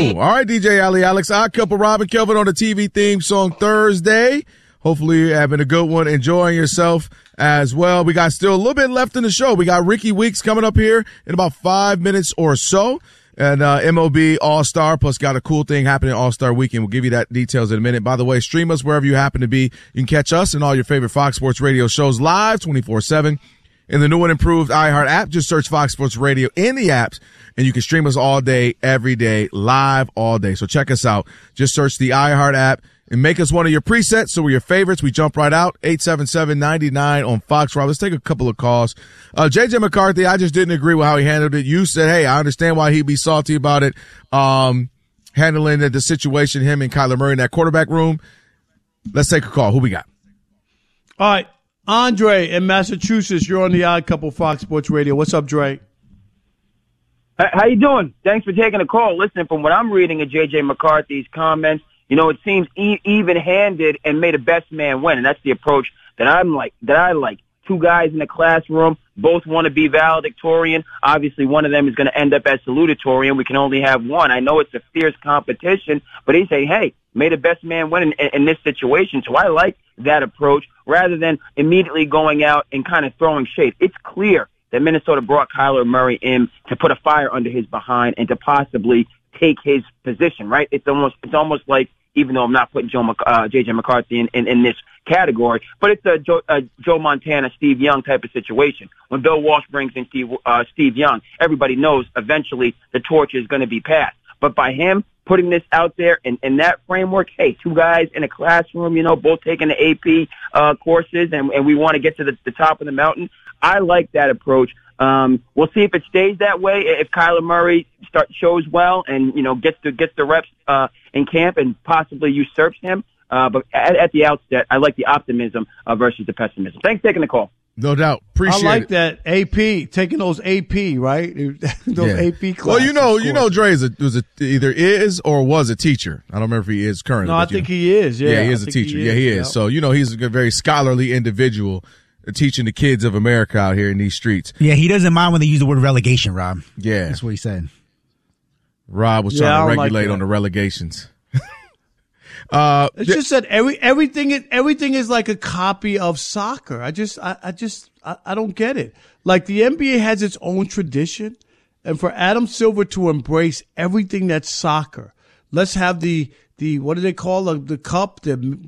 All right, DJ Ali Alex. Odd Couple, Rob and Kelvin on the TV theme song Thursday. Hopefully you're having a good one, enjoying yourself as well. We got still a little bit left in the show. We got Ricky Weeks coming up here in about 5 minutes or so. And MLB All-Star, plus got a cool thing happening All-Star Weekend. We'll give you that details in a minute. By the way, stream us wherever you happen to be. You can catch us and all your favorite Fox Sports Radio shows live 24/7 in the new and improved iHeart app. Just search Fox Sports Radio in the apps, and you can stream us all day, every day, live all day. So check us out. Just search the iHeart app and make us one of your presets so we're your favorites. We jump right out. 877-99 on Fox Rob. Let's take a couple of calls. JJ McCarthy, I just didn't agree with how he handled it. You said, hey, I understand why he'd be salty about it. Handling the situation, him and Kyler Murray in that quarterback room. Let's take a call. Who we got? All right. Andre in Massachusetts, you're on the Odd Couple Fox Sports Radio. What's up, Dre? How you doing? Thanks for taking the call. Listen, from what I'm reading of J.J. McCarthy's comments, it seems even-handed and made a best man win, and that's the approach that I like. Two guys in the classroom, both want to be valedictorian. Obviously, one of them is going to end up as salutatorian. We can only have one. I know it's a fierce competition, but they say, hey, may the best man win in this situation. So I like that approach rather than immediately going out and kind of throwing shade. It's clear that Minnesota brought Kyler Murray in to put a fire under his behind and to possibly take his position, right? It's almost like, even though I'm not putting J.J. McCarthy in this category, but it's a Joe Montana, Steve Young type of situation. When Bill Walsh brings in Steve Young, everybody knows eventually the torch is going to be passed. But by him putting this out there in that framework, hey, two guys in a classroom, both taking the AP courses, and we want to get to the top of the mountain. I like that approach. We'll see if it stays that way. If Kyler Murray shows well and gets the reps in camp and possibly usurps him. But at the outset, I like the optimism versus the pessimism. Thanks for taking the call. No doubt. Appreciate it. I like that AP, taking those AP, right? Those AP classes. Well, Dre either is or was a teacher. I don't remember if he is currently. No, I think he is. Yeah, he is a teacher. Yeah, he is. Yep. So, he's a very scholarly individual teaching the kids of America out here in these streets. Yeah, he doesn't mind when they use the word relegation, Rob. Yeah. That's what he said. Rob was trying to regulate on the relegations. It's just that everything is like a copy of soccer. I don't get it. Like the NBA has its own tradition, and for Adam Silver to embrace everything that's soccer, let's have the what do they call the cup?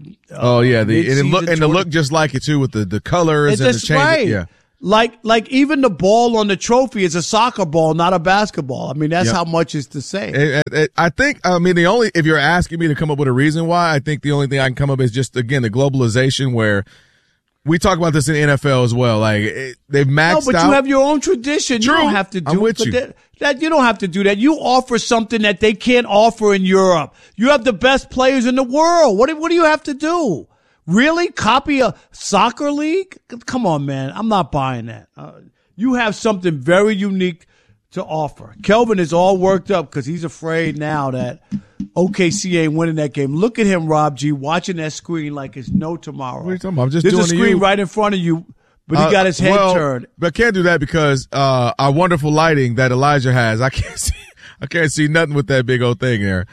It look just like it too with the colors and the change. Right. Yeah. Like even the ball on the trophy is a soccer ball, not a basketball. I mean, that's how much is to say. I think, if you're asking me to come up with a reason why, I think the only thing I can come up is just, again, the globalization where we talk about this in the NFL as well. Like, they've maxed out. No, but you have your own tradition. True. You don't have to do I'm with you. That you don't have to do that. You offer something that they can't offer in Europe. You have the best players in the world. What do you have to do? Really? Copy a soccer league? Come on, man. I'm not buying that. You have something very unique to offer. Kelvin is all worked up because he's afraid now that OKC ain't winning that game. Look at him, Rob G, watching that screen like it's no tomorrow. What are you talking about? I'm just There's doing a screen right in front of you, but he got his head turned. But I can't do that because our wonderful lighting that Elijah has, I can't see nothing with that big old thing there.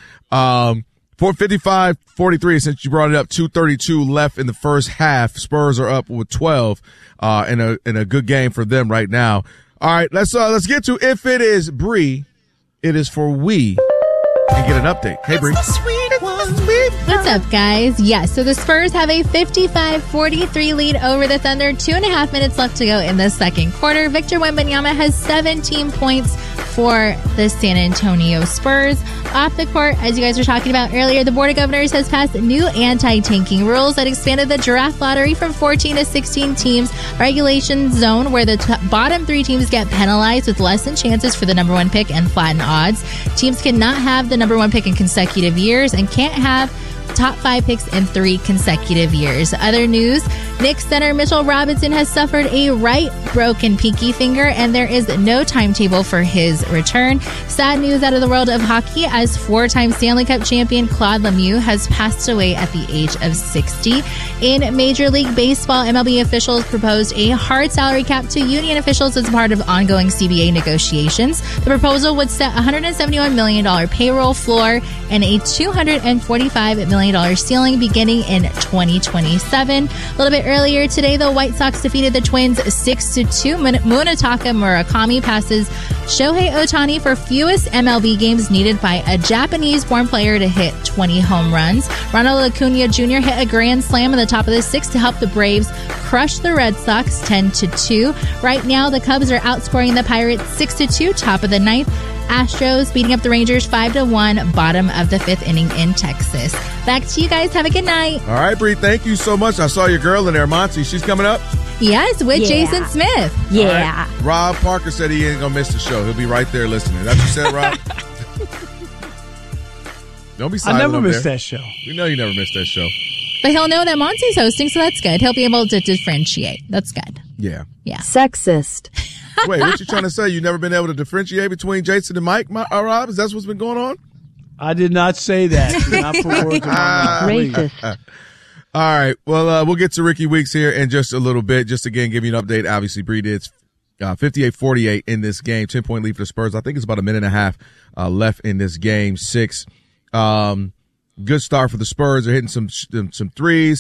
4:55-43, since you brought it up, 2:32 left in the first half. Spurs are up with 12, in a good game for them right now. All right, let's get to If It Is Bree, It Is For We, and get an update. Hey, Bree. What's up, guys? Yes, so the Spurs have a 55-43 lead over the Thunder. 2.5 minutes left to go in the second quarter. Victor Wembanyama has 17 points for the San Antonio Spurs. Off the court, as you guys were talking about earlier, the Board of Governors has passed new anti-tanking rules that expanded the draft lottery from 14 to 16 teams. Regulation zone where the bottom 3 teams get penalized with less than chances for the number 1 pick and flatten odds. Teams cannot have the number 1 pick in consecutive years and can't have top 5 picks in 3 consecutive years. Other news, Knicks center Mitchell Robinson has suffered a right broken pinky finger, and there is no timetable for his return. Sad news out of the world of hockey, as 4-time Stanley Cup champion Claude Lemieux has passed away at the age of 60. In Major League Baseball, MLB officials proposed a hard salary cap to union officials as part of ongoing CBA negotiations. The proposal would set a $171 million payroll floor and a $245 million ceiling beginning in 2027. A little bit earlier today, the White Sox defeated the Twins 6-2. Munetaka Murakami passes Shohei Ohtani for fewest MLB games needed by a Japanese-born player to hit 20 home runs. Ronald Acuna Jr. hit a grand slam in the top of the 6th to help the Braves crush the Red Sox 10-2. Right now, the Cubs are outscoring the Pirates 6-2, top of the 9th. Astros beating up the Rangers 5-1, bottom of the 5th inning in Texas. Back to you guys. Have a good night. All right, Bree, thank you so much. I saw your girl in there, Monty. She's coming up? Yes, with Jason Smith. Yeah. Right. Rob Parker said he ain't going to miss the show. He'll be right there listening. That's what you said, Rob? Don't be silent. I never missed that show. We know you never missed that show. But he'll know that Monty's hosting, so that's good. He'll be able to differentiate. That's good. Yeah. Yeah. Sexist. Wait, what you trying to say? You never been able to differentiate between Jason and Mike, Rob? Is that what's been going on? I did not say that. Do not put words in my mouth, please. Racist. All right. Well, we'll get to Ricky Weeks here in just a little bit. Just again, give you an update. Obviously, Bree did 58-48 in this game. 10-point lead for the Spurs. I think it's about a minute and a half left in this game 6. Good start for the Spurs. They're hitting some threes.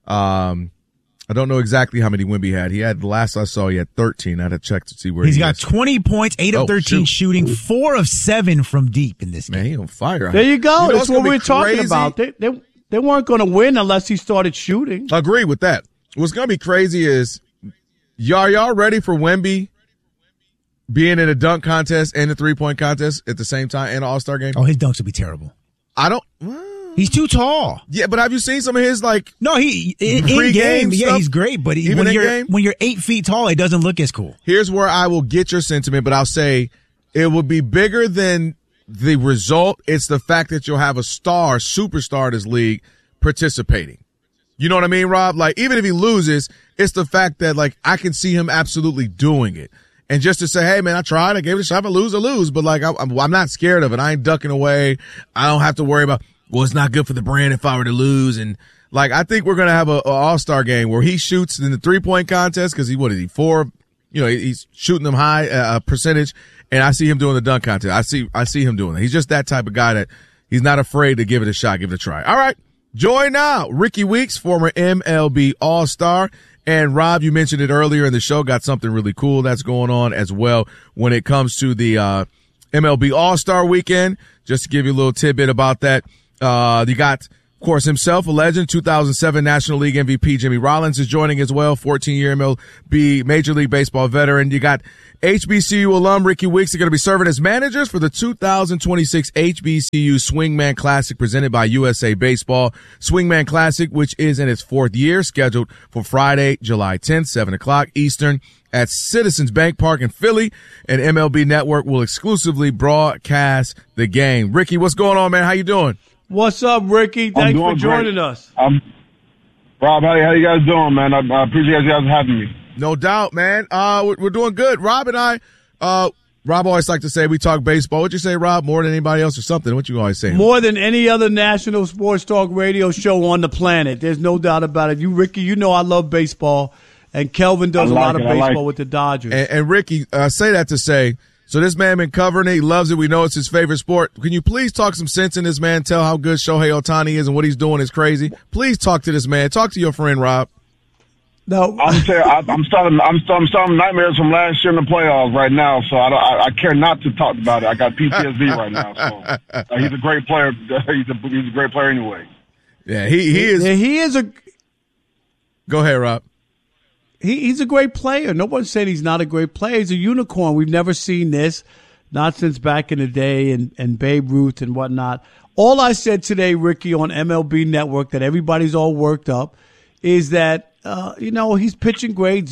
I don't know exactly how many Wemby had. He had, the last I saw, he had 13. I had to check to see where he's got 20 points, 8 of 13 shooting, 4 of 7 from deep in this game. Man, he on fire. There you go. That's what we were talking crazy? about. They weren't going to win unless he started shooting. Agree with that. What's going to be crazy is, y'all ready for Wemby being in a dunk contest and a 3-point contest at the same time in an All-Star game? Oh, his dunks would be terrible. I don't. He's too tall. Yeah, but have you seen some of his, like, No, he in Pre-game game, yeah, stuff? he's great, but Even in game? when you're 8 feet tall, it doesn't look as cool. Here's where I will get your sentiment, but I'll say it would be bigger than the result. It's the fact that you'll have a superstar in this league participating. You know what I mean, Rob? Like, even if he loses, it's the fact that, like, I can see him absolutely doing it. And just to say, hey, man, I tried. I gave it a shot. If I lose. But, like, I'm not scared of it. I ain't ducking away. I don't have to worry about, well, it's not good for the brand if I were to lose. And, like, I think we're going to have a all-star game where he shoots in the 3-point contest because he's shooting them high percentage. And I see him doing the dunk contest. I see him doing that. He's just that type of guy that he's not afraid to give it a shot, give it a try. All right. Join now. Ricky Weeks, former MLB All-Star. And Rob, you mentioned it earlier in the show, got something really cool that's going on as well when it comes to the MLB All-Star Weekend. Just to give you a little tidbit about that, you got, of course, himself, a legend, 2007 National League MVP Jimmy Rollins is joining as well, 14-year MLB Major League Baseball veteran. You got HBCU alum Ricky Weeks are going to be serving as managers for the 2026 HBCU Swingman Classic presented by USA Baseball. Swingman Classic, which is in its 4th year, scheduled for Friday, July 10th, 7 o'clock Eastern at Citizens Bank Park in Philly. And MLB Network will exclusively broadcast the game. Ricky, what's going on, man? How you doing? What's up, Ricky? Thanks for joining us. Rob, how you guys doing, man? I appreciate you guys having me. No doubt, man. We're doing good. Rob and I, Rob always like to say we talk baseball. What'd you say, Rob? More than anybody else or something? What you always say? More than any other national sports talk radio show on the planet. There's no doubt about it. Ricky, you know I love baseball, and Kelvin does a lot of baseball with the Dodgers. And Ricky, say that to say, so this man been covering it. He loves it. We know it's his favorite sport. Can you please talk some sense in this man? Tell how good Shohei Ohtani is and what he's doing is crazy. Please talk to this man. Talk to your friend, Rob. No, I'm starting nightmares from last year in the playoffs right now. So I care not to talk about it. I got PTSD right now. So he's a great player. He's a great player anyway. Yeah, he is. He is a. Go ahead, Rob. He's a great player. Nobody's saying he's not a great player. He's a unicorn. We've never seen this, not since back in the day and Babe Ruth and whatnot. All I said today, Ricky, on MLB Network, that everybody's all worked up, is that, he's pitching great,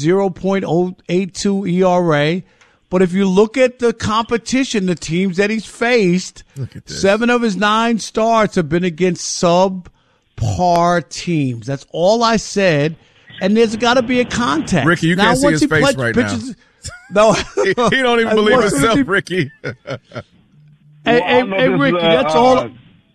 0.082 ERA. But if you look at the competition, the teams that he's faced, 7 of his 9 starts have been against sub par teams. That's all I said. And there's got to be a context. Ricky, you can't see his face right now. No, he don't even believe himself, Ricky. Hey, Ricky, that's all.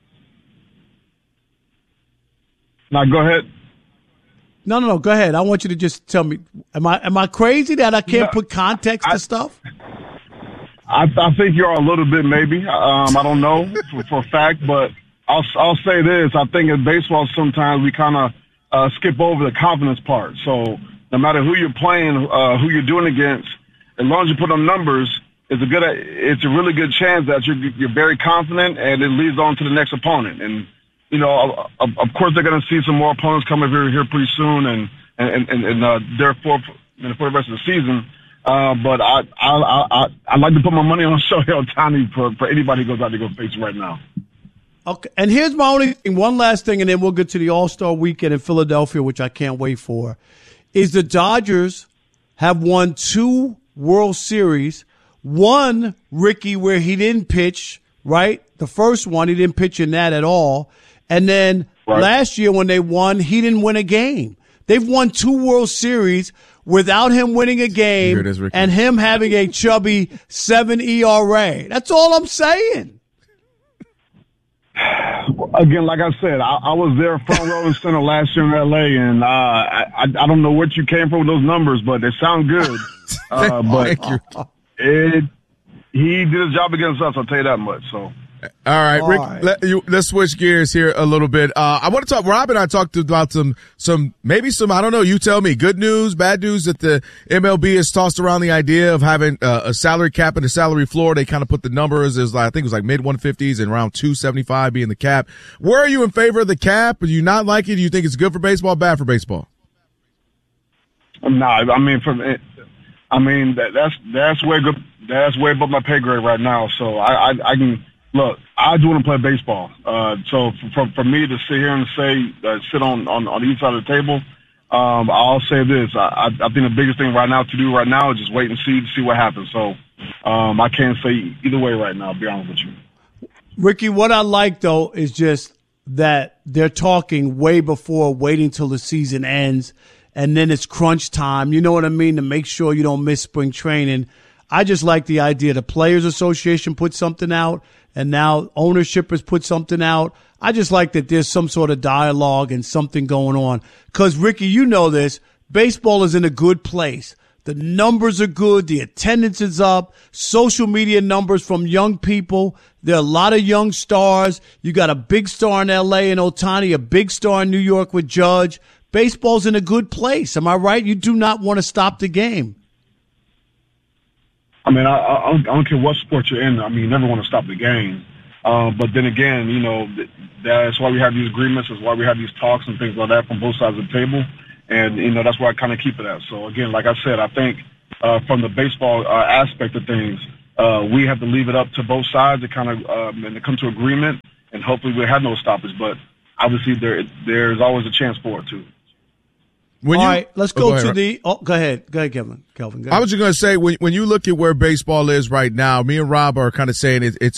Now, go ahead. No. Go ahead. I want you to just tell me. Am I crazy that I can't put context to stuff? I think you are a little bit, maybe. I don't know for a fact, but I'll say this. I think in baseball sometimes we kind of skip over the confidence part. So no matter who you're playing, who you're doing against, as long as you put on numbers, it's a really good chance that you're very confident, and it leads on to the next opponent. And you know, of course, they're going to see some more opponents coming here pretty soon, and therefore for the rest of the season. But I'd like to put my money on Shohei Ohtani for anybody who goes out to go face right now. Okay, and here's my only thing, one last thing, and then we'll get to the All-Star Weekend in Philadelphia, which I can't wait for, is the Dodgers have won 2 World Series. One, Ricky, where he didn't pitch, right? The first one, he didn't pitch in that at all. And then last year when they won, he didn't win a game. They've won 2 World Series without him winning a game and him having a chubby 7 ERA. That's all I'm saying. Again, like I said, I was there front row and center last year in L.A., and I don't know what you came from with those numbers, but they sound good. But he did his job against us, I'll tell you that much. So. All right, Rick, let's switch gears here a little bit. I want to talk, Rob and I talked about some, I don't know, you tell me, good news, bad news that the MLB has tossed around the idea of having a salary cap and a salary floor. They kind of put the numbers as I think it was like mid 150s and around 275 being the cap. Where are you in favor of the cap? Do you not like it? Do you think it's good for baseball, bad for baseball? No, I mean, that's way good. That's way above my pay grade right now. So I can. Look, I do want to play baseball. So for me to sit here and say, sit on each side of the table, I'll say this. I think the biggest thing right now to do right now is just wait and see what happens. So I can't say either way right now, I'll be honest with you. Ricky, what I like, though, is just that they're talking way before waiting till the season ends, and then it's crunch time. You know what I mean? To make sure you don't miss spring training. I just like the idea. The Players Association put something out, and now ownership has put something out. I just like that there's some sort of dialogue and something going on. Because, Ricky, you know this. Baseball is in a good place. The numbers are good. The attendance is up. Social media numbers from young people. There are a lot of young stars. You got a big star in L.A. in Ohtani, a big star in New York with Judge. Baseball's in a good place. Am I right? You do not want to stop the game. I mean, I don't care what sport you're in. I mean, you never want to stop the game. But then again, you know, that's why we have these agreements. That's why we have these talks and things like that from both sides of the table. And, you know, that's where I kind of keep it at. So, again, like I said, I think from the baseball aspect of things, we have to leave it up to both sides to kind of and to come to agreement. And hopefully we'll have no stoppage. But obviously there's always a chance for it, too. All right, let's go to the. Oh, go ahead, Kelvin. Go ahead. I was just going to say when you look at where baseball is right now, me and Rob are kind of saying it's